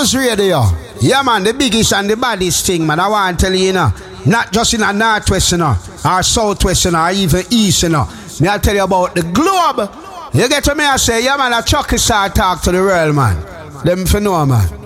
Blues Radio. Yeah, man, the biggest and the baddest thing, man. I want to tell you, you know, not just in a northwest, you know, or southwest, you know, or even east, you know. Me I tell you about the globe. You get to me, I say, yeah, man, a Chucky start talk to the world, man. Them for know, man.